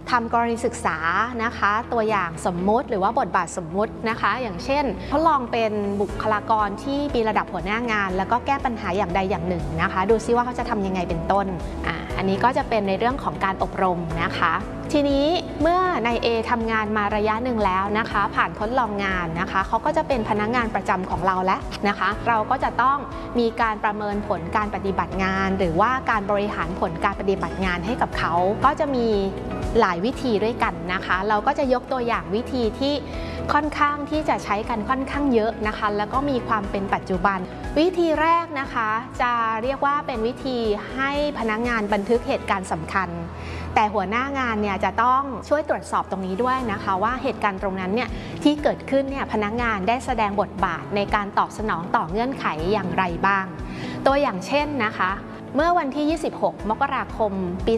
ทำกรณีศึกษานะคะตัวอย่างสมมุติหรือว่าบทบาทสมมุตินะคะอย่างเช่นทดลองเป็นบุคลากรที่มีระดับหัวหน้างานแล้วก็แก้ปัญหาอย่างใดอย่างหนึ่งนะคะดูซิว่าเขาจะทำยังไงเป็นต้นอันนี้ก็จะเป็นในเรื่องของการอบรมนะคะทีนี้เมื่อนาย A ทำงานมาระยะหนึ่งแล้วนะคะผ่านทดลองงานนะคะเขาก็จะเป็นพนักงานประจำของเราแล้วนะคะเราก็จะต้องมีการประเมินผลการปฏิบัติงานหรือว่าการบริหารผลการปฏิบัติงานให้กับเขาก็จะมีหลายวิธีด้วยกันนะคะเราก็จะยกตัวอย่างวิธีที่ค่อนข้างที่จะใช้กันค่อนข้างเยอะนะคะแล้วก็มีความเป็นปัจจุบันวิธีแรกนะคะจะเรียกว่าเป็นวิธีให้พนักงานบันทึกเหตุการณ์สำคัญแต่หัวหน้างานเนี่ยจะต้องช่วยตรวจสอบตรงนี้ด้วยนะคะว่าเหตุการณ์ตรงนั้นเนี่ยที่เกิดขึ้นเนี่ยพนักงานได้แสดงบทบาทในการตอบสนองต่อเงื่อนไขอย่างไรบ้างตัวอย่างเช่นนะคะเมื่อวันที่ 26 มกราคม ปี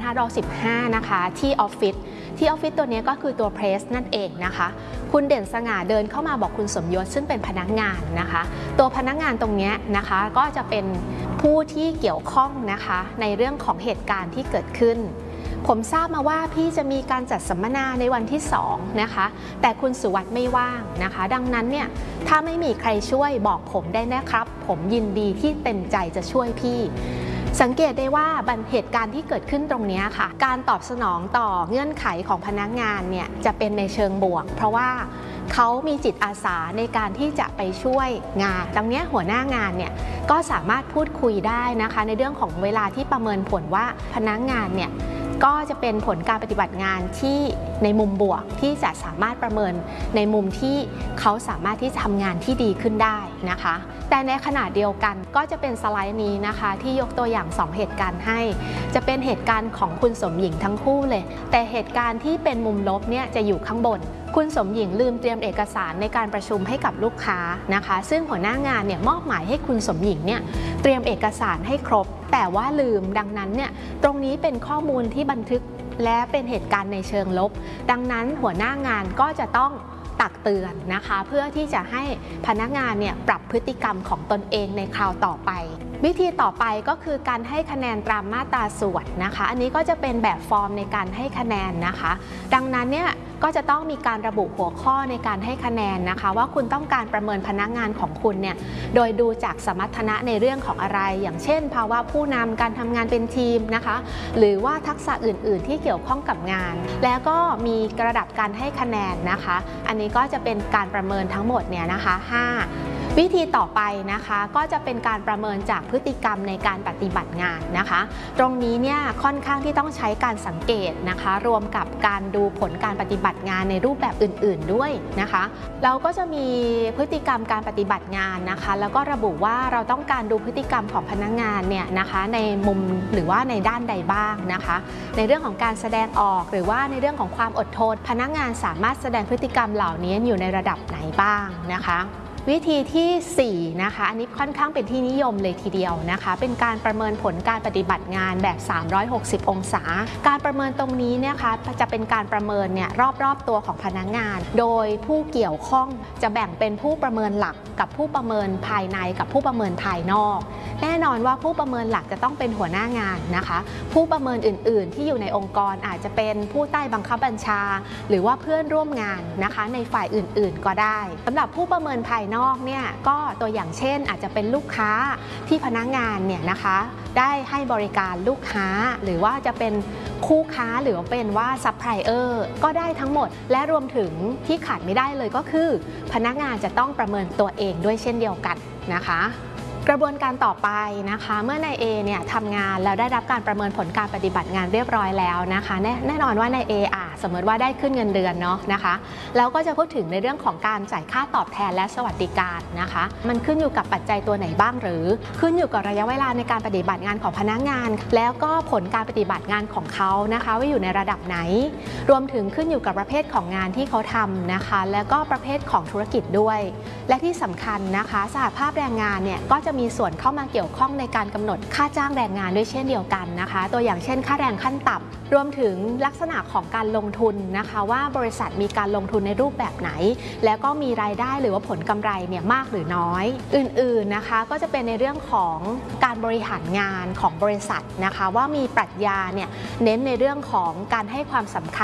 2515 นะคะที่ออฟฟิศตัวนี้ก็คือตัวเพรสนั่นเองนะคะคุณเด่นสง่าเดินเข้ามาบอกคุณสมยศซึ่งเป็นพนักงานนะคะตัวพนักงานตรงนี้นะคะก็จะเป็นผู้ที่เกี่ยวข้องนะคะในเรื่องของเหตุการณ์ที่เกิดขึ้นผมทราบมาว่าพี่จะมีการจัดสัมมนาในวันที่2นะคะแต่คุณสุวัสด์ไม่ว่างนะคะดังนั้นเนี่ยถ้าไม่มีใครช่วยบอกผมได้นะครับผมยินดีที่เต็มใจจะช่วยพี่สังเกตได้ว่าเหตุการณ์ที่เกิดขึ้นตรงนี้ค่ะการตอบสนองต่อเงื่อนไขของพนักงานเนี่ยจะเป็นในเชิงบวกเพราะว่าเขามีจิตอาสาในการที่จะไปช่วยงานดังนี้หัวหน้างานเนี่ยก็สามารถพูดคุยได้นะคะในเรื่องของเวลาที่ประเมินผลว่าพนักงานเนี่ยก็จะเป็นผลการปฏิบัติงานที่ในมุมบวกที่จะสามารถประเมินในมุมที่เขาสามารถที่จะทำงานที่ดีขึ้นได้นะคะแต่ในขณะเดียวกันก็จะเป็นสไลด์นี้นะคะที่ยกตัวอย่าง2เหตุการณ์ให้จะเป็นเหตุการณ์ของคุณสมหญิงทั้งคู่เลยแต่เหตุการณ์ที่เป็นมุมลบเนี่ยจะอยู่ข้างบนคุณสมหญิงลืมเตรียมเอกสารในการประชุมให้กับลูกค้านะคะซึ่งหัวหน้างานเนี่ยมอบหมายให้คุณสมหญิงเนี่ยเตรียมเอกสารให้ครบแต่ว่าลืมดังนั้นเนี่ยตรงนี้เป็นข้อมูลที่บันทึกและเป็นเหตุการณ์ในเชิงลบดังนั้นหัวหน้างานก็จะต้องตักเตือนนะคะเพื่อที่จะให้พนักงานเนี่ยปรับพฤติกรรมของตนเองในคราวต่อไปวิธีต่อไปก็คือการให้คะแนนตามมาตราส่วนนะคะอันนี้ก็จะเป็นแบบฟอร์มในการให้คะแนนนะคะดังนั้นเนี่ยก็จะต้องมีการระบุหัวข้อในการให้คะแนนนะคะว่าคุณต้องการประเมินพนักงานของคุณเนี่ยโดยดูจากสมรรถนะในเรื่องของอะไรอย่างเช่นภาวะผู้นำการทำงานเป็นทีมนะคะหรือว่าทักษะอื่นๆที่เกี่ยวข้องกับงานแล้วก็มีระดับการให้คะแนนนะคะอันนี้ก็จะเป็นการประเมินทั้งหมดเนี่ยนะคะ5วิธีต่อไปนะคะก็จะเป็นการประเมินจากพฤติกรรมในการปฏิบัติงานนะคะตรงนี้เนี่ยค่อนข้างที่ต้องใช้การสังเกตนะคะรวมกับการดูผลการปฏิบัติงานในรูปแบบอื่นๆด้วยนะคะเราก็จะมีพฤติกรรมการปฏิบัติงานนะคะแล้วก็ระบุว่าเราต้องการดูพฤติกรรมของพนักงานเนี่ยนะคะในมุมหรือว่าในด้านใดบ้างนะคะในเรื่องของการแสดงออกหรือว่าในเรื่องของความอดทนพนักงานสามารถแสดงพฤติกรรมเหล่านี้อยู่ในระดับไหนบ้างนะคะวิธีที่4นะคะอันนี้ค่อนข้างเป็นที่นิยมเลยทีเดียวนะคะเป็นการประเมินผลการปฏิบัติงานแบบ360องศาการประเมินตรงนี้เนี่ยคะจะเป็นการประเมินเนี่ยรอบๆตัวของพนักงานโดยผู้เกี่ยวข้องจะแบ่งเป็นผู้ประเมินหลักกับผู้ประเมินภายในกับผู้ประเมินภายนอกแน่นอนว่าผู้ประเมินหลักจะต้องเป็นหัวหน้างานนะคะผู้ประเมินอื่นๆที่อยู่ในองค์กรอาจจะเป็นผู้ใต้บังคับบัญชาหรือว่าเพื่อนร่วมงานนะคะในฝ่ายอื่นๆก็ได้สำหรับผู้ประเมินภายนอกเนี่ยก็ตัวอย่างเช่นอาจจะเป็นลูกค้าที่พนักงานเนี่ยนะคะได้ให้บริการลูกค้าหรือว่าจะเป็นคู่ค้าหรือเป็นว่าซัพพลายเออร์ก็ได้ทั้งหมดและรวมถึงที่ขาดไม่ได้เลยก็คือพนักงานจะต้องประเมินตัวเองด้วยเช่นเดียวกันนะคะกระบวนการต่อไปนะคะเมื่อนาย A เนี่ยทำงานแล้วได้รับการประเมินผลการปฏิบัติงานเรียบร้อยแล้วนะคะแน่นอนว่านาย A สมมติว่าได้ขึ้นเงินเดือนเนาะนะคะแล้วก็จะพูดถึงในเรื่องของการจ่ายค่าตอบแทนและสวัสดิการนะคะมันขึ้นอยู่กับปัจจัยตัวไหนบ้างหรือขึ้นอยู่กับระยะเวลาในการปฏิบัติงานของพนักงานแล้วก็ผลการปฏิบัติงานของเขานะคะว่าอยู่ในระดับไหนรวมถึงขึ้นอยู่กับประเภทของงานที่เขาทำนะคะแล้วก็ประเภทของธุรกิจด้วยและที่สำคัญนะคะสหภาพแรงงานเนี่ยก็จะมีส่วนเข้ามาเกี่ยวข้องในการกำหนดค่าจ้างแรงงานด้วยเช่นเดียวกันนะคะตัวอย่างเช่นค่าแรงขั้นต่ำรวมถึงลักษณะของการลงทุนนะคะว่าบริษัทมีการลงทุนในรูปแบบไหนแล้วก็มีรายได้หรือว่าผลกำไรเนี่ยมากหรือน้อยอื่นๆนะคะก็จะเป็นในเรื่องของการบริหารงานของบริษัทนะคะว่ามีปรัชญาเนี่ยเน้นในเรื่องของการให้ความสำคัญ